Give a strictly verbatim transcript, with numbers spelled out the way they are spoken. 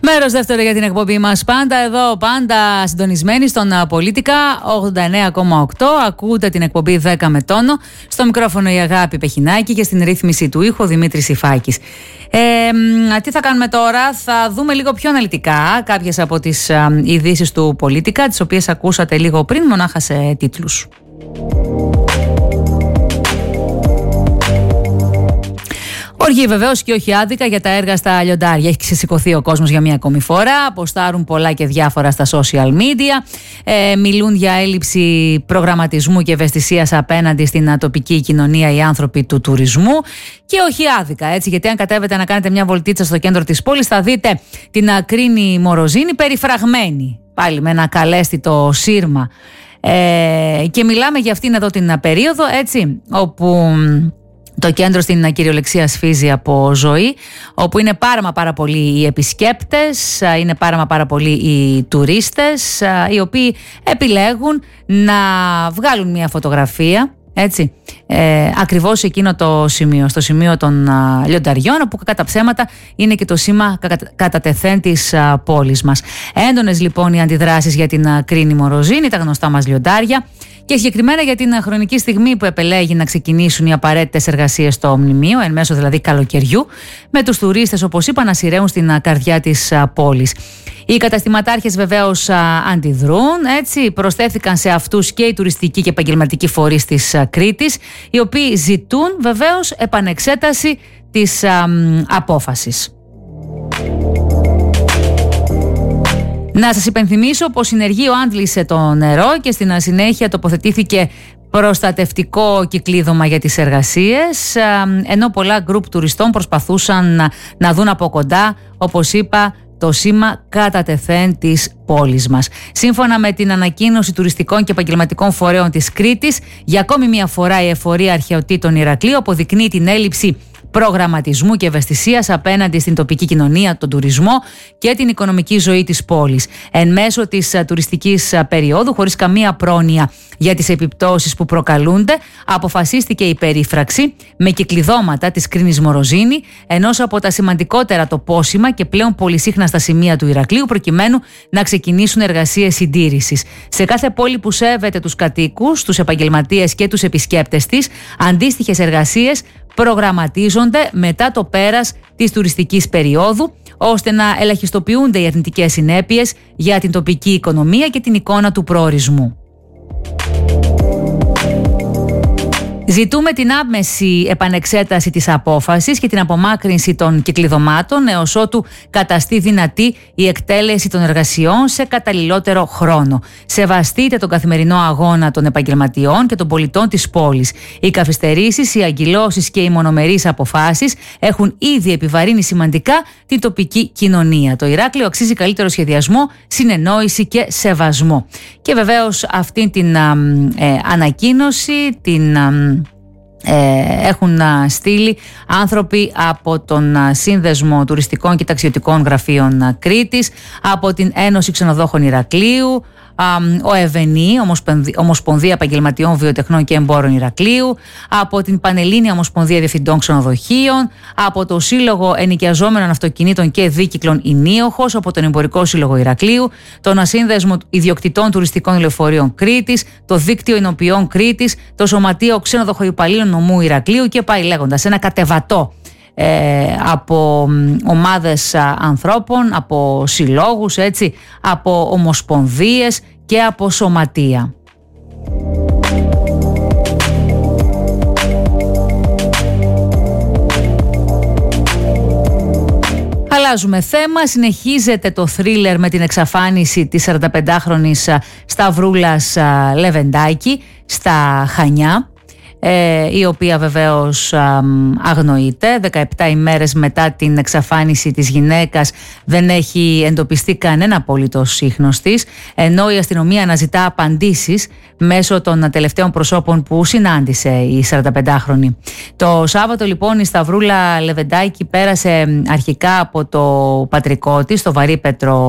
Μέρος δεύτερο για την εκπομπή μας. Πάντα εδώ, πάντα συντονισμένοι στον Πολίτικα ογδόντα εννέα κόμμα οκτώ. Ακούτε την εκπομπή δέκα με τόνο. Στο μικρόφωνο η Αγάπη Πεχινάκη και στην ρύθμιση του ήχου Δημήτρης Ιφάκης. Ε, τι θα κάνουμε τώρα? Θα δούμε λίγο πιο αναλυτικά κάποιες από τις ειδήσεις του Πολίτικα, τις οποίες ακούσατε λίγο πριν, μονάχα σε τίτλους. Οργή βεβαίως και όχι άδικα για τα έργα στα λιοντάρια. Έχει ξεσηκωθεί ο κόσμος για μία ακόμη φορά. Αποστάρουν πολλά και διάφορα στα social media. Ε, μιλούν για έλλειψη προγραμματισμού και ευαισθησίας απέναντι στην τοπική κοινωνία οι άνθρωποι του τουρισμού. Και όχι άδικα, έτσι, γιατί αν κατέβετε να κάνετε μια βολτίτσα στο κέντρο της πόλης, θα δείτε την Κρίνη Μοροζίνη περιφραγμένη. Πάλι με ένα καλέσθητο σύρμα. Ε, και μιλάμε για αυτήν εδώ την περίοδο, έτσι, όπου το κέντρο στην κυριολεξία σφίζει από ζωή, όπου είναι πάρα μα πάρα πολλοί οι επισκέπτες, είναι πάρα μα πάρα πολλοί οι τουρίστες, οι οποίοι επιλέγουν να βγάλουν μια φωτογραφία, έτσι, ε, ακριβώς σε εκείνο το σημείο, στο σημείο των α, λιονταριών, όπου κατά ψέματα είναι και το σήμα κα, κατά τεθέν της α, πόλης μας. Έντονες λοιπόν οι αντιδράσεις για την α, Κρίνη Μοροζίνη, τα γνωστά μας λιοντάρια, και συγκεκριμένα για την χρονική στιγμή που επελέγει να ξεκινήσουν οι απαραίτητες εργασίες στο μνημείο, εν μέσω δηλαδή καλοκαιριού, με τους τουρίστες, όπως είπα, να σειραίουν στην καρδιά της πόλης. Οι καταστηματάρχες βεβαίως αντιδρούν, έτσι, προσθέθηκαν σε αυτούς και οι τουριστικοί και επαγγελματικοί φορείς της Κρήτης, οι οποίοι ζητούν βεβαίως επανεξέταση της α, απόφασης. Να σας υπενθυμίσω πως συνεργείο άντλησε το νερό και στην συνέχεια τοποθετήθηκε προστατευτικό κυκλίδωμα για τις εργασίες, ενώ πολλά γκρουπ τουριστών προσπαθούσαν να, να δουν από κοντά, όπως είπα, το σήμα κατά τεθέν της πόλης μας. Σύμφωνα με την ανακοίνωση τουριστικών και επαγγελματικών φορέων της Κρήτης, για ακόμη μια φορά η εφορία αρχαιοτήτων Ηρακλείου αποδεικνύει την έλλειψη προγραμματισμού και ευαισθησίας απέναντι στην τοπική κοινωνία, τον τουρισμό και την οικονομική ζωή της πόλης. Εν μέσω της τουριστικής περίοδου, χωρίς καμία πρόνοια για τις επιπτώσεις που προκαλούνται, αποφασίστηκε η περίφραξη με κυκλειδώματα της Κρίνης Μοροζίνη, ενός από τα σημαντικότερα τοπόσημα και πλέον πολυσύχνα στα σημεία του Ηρακλείου, προκειμένου να ξεκινήσουν εργασίες συντήρησης. Σε κάθε πόλη που σέβεται τους κατοίκους, τους επαγγελματίες και τους επισκέπτες της, αντίστοιχες εργασίες προγραμματίζονται μετά το πέρας της τουριστικής περίοδου, ώστε να ελαχιστοποιούνται οι αρνητικές συνέπειες για την τοπική οικονομία και την εικόνα του προορισμού. Ζητούμε την άμεση επανεξέταση της απόφασης και την απομάκρυνση των κυκλειδωμάτων έως ότου καταστεί δυνατή η εκτέλεση των εργασιών σε καταλληλότερο χρόνο. Σεβαστείτε τον καθημερινό αγώνα των επαγγελματιών και των πολιτών της πόλης. Οι καθυστερήσεις, οι αγκυλώσεις και οι μονομερείς αποφάσεις έχουν ήδη επιβαρύνει σημαντικά την τοπική κοινωνία. Το Ηράκλειο αξίζει καλύτερο σχεδιασμό, συνεννόηση και σεβασμό. Και βεβαίως αυτή την α, ε, ανακοίνωση την α, Ε, έχουν α, στείλει άνθρωποι από τον α, Σύνδεσμο Τουριστικών και Ταξιδιωτικών Γραφείων α, Κρήτης, από την Ένωση Ξενοδόχων Ηρακλείου, α, ο ΕΒΕΝΗ, Ομοσπονδία Επαγγελματιών Βιοτεχνών και Εμπόρων Ηρακλείου, από την Πανελλήνια Ομοσπονδία Διευθυντών Ξενοδοχείων, από το Σύλλογο Ενοικιαζόμενων Αυτοκινήτων και Δίκυκλων Ηνίοχος, από τον Εμπορικό Σύλλογο Ηρακλείου, τον Ασύνδεσμο Ιδιοκτητών Τουριστικών Λεωφορείων Κρήτης, το Δίκτυο Εινοποιών Κρήτης, το Σωματείο Ξενοδοχοϊπαλλήλων Νομού Ηρακλείου και πάει λέγοντας, ένα κατεβατό ε, από ομάδες α, ανθρώπων, από συλλόγους, έτσι, από ομοσπονδίες και από σωματεία. Αλλάζουμε θέμα, συνεχίζεται το θρίλερ με την εξαφάνιση της σαρανταπεντάχρονης Σταυρούλας Λεβεντάκη στα Χανιά, η οποία βεβαίως αγνοείται. δεκαεπτά ημέρες μετά την εξαφάνιση της γυναίκας δεν έχει εντοπιστεί κανένα απολύτως ίχνος της, ενώ η αστυνομία αναζητά απαντήσεις μέσω των τελευταίων προσώπων που συνάντησε η σαρανταπεντάχρονη. Το Σάββατο λοιπόν η Σταυρούλα Λεβεντάκη πέρασε αρχικά από το πατρικό της, στο Βαρύπετρο